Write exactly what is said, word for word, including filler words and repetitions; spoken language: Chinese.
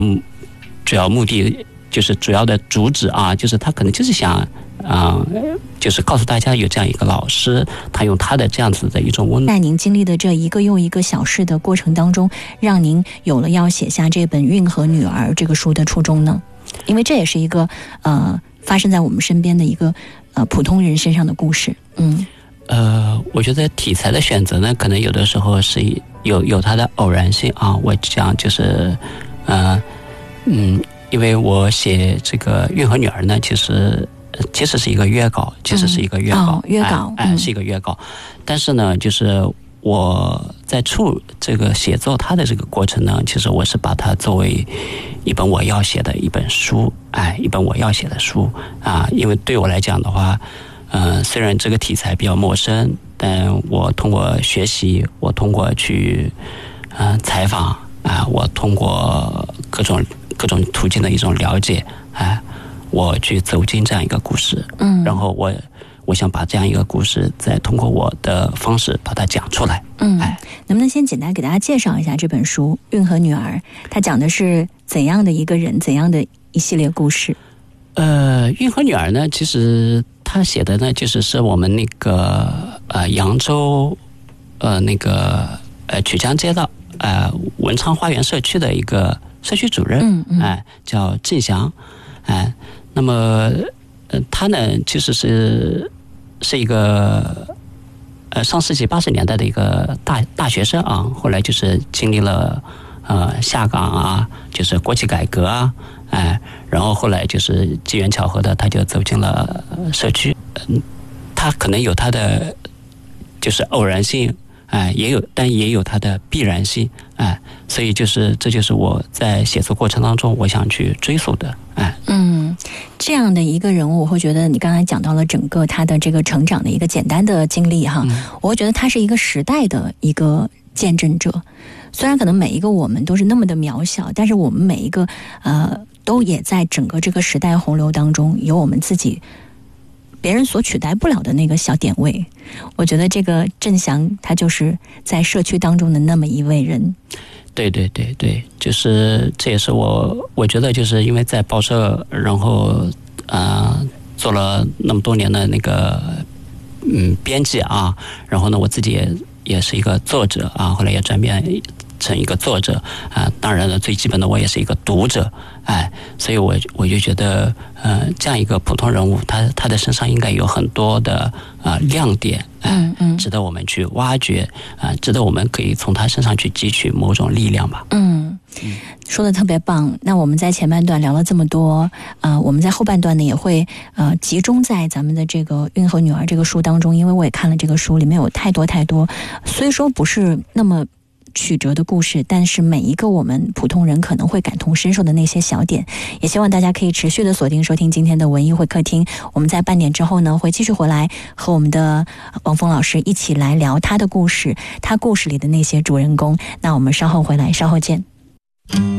嗯，主要目的就是主要的主旨啊，就是他可能就是想啊、呃，就是告诉大家有这样一个老师，他用他的这样子的一种温暖。 在您经历的这一个又一个小事的过程当中，让您有了要写下这本《运河女儿》这个书的初衷呢？因为这也是一个呃发生在我们身边的一个呃普通人身上的故事。嗯， 呃，我觉得题材的选择呢，可能有的时候是有有它的偶然性啊。我讲就是呃嗯。因为我写这个《运河女儿》呢，其实其实是一个约稿，其实是一个约稿， 嗯哦、约稿， 哎，哎是一个约稿。但是呢，就是我在处这个写作它的这个过程呢，其实我是把它作为一本我要写的一本书，哎，一本我要写的书啊。因为对我来讲的话，呃，虽然这个题材比较陌生，但我通过学习，我通过去嗯、呃、采访啊，我通过各种。各种途径的一种了解，哎，我去走进这样一个故事，嗯，然后我我想把这样一个故事再通过我的方式把它讲出来， 嗯，哎，能不能先简单给大家介绍一下这本书《运河女儿》？它讲的是怎样的一个人，怎样的一系列故事？ 呃，《运河女儿》呢，其实他写的呢，就是是我们那个呃扬州呃那个呃曲江街道呃文昌花园社区的一个社区主任， 嗯嗯， 哎，叫郑祥，哎，那么，呃，他呢，其实是是一个，呃，上世纪八十年代的一个大大学生啊，后来就是经历了呃下岗啊，就是国企改革啊，哎，然后后来就是机缘巧合的，他就走进了社区，嗯，他可能有他的就是偶然性。哎，也有，但也有它的必然性，哎，所以就是这就是我在写作过程当中我想去追溯的，哎， 嗯，这样的一个人物，我会觉得你刚才讲到了整个他的这个成长的一个简单的经历哈，嗯、我会觉得他是一个时代的一个见证者。虽然可能每一个我们都是那么的渺小，但是我们每一个呃都也在整个这个时代洪流当中有我们自己。别人所取代不了的那个小点位，我觉得这个郑祥他就是在社区当中的那么一位人。 对对对对，就是这也是我我觉得就是因为在报社，然后啊、呃、做了那么多年的那个嗯编辑啊，然后呢我自己也也是一个作者啊，后来也转变成一个作者啊、呃，当然了最基本的我也是一个读者，哎，所以我我就觉得呃这样一个普通人物，他他的身上应该有很多的啊、呃、亮点，哎、呃， 嗯嗯， 值得我们去挖掘啊、呃，值得我们可以从他身上去汲取某种力量吧。 嗯，嗯说的特别棒。那我们在前半段聊了这么多，呃，我们在后半段呢也会呃集中在咱们的这个《运河女儿》这个书当中，因为我也看了这个书，里面有太多太多，虽说不是那么曲折的故事，但是每一个我们普通人可能会感同身受的那些小点，也希望大家可以持续的锁定收听今天的文艺会客厅。我们在半点之后呢，会继续回来和我们的王峰老师一起来聊他的故事，他故事里的那些主人公。那我们稍后回来，稍后见。